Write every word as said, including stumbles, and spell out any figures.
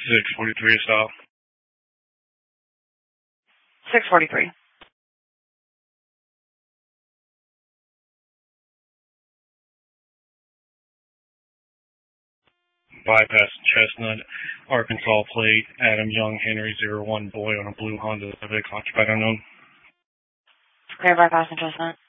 six forty-three south. six forty-three. Bypass Chestnut, Arkansas plate, Adam Young, Henry zero one boy on a blue Honda Civic, occupied unknown. Okay, bypass and Chestnut.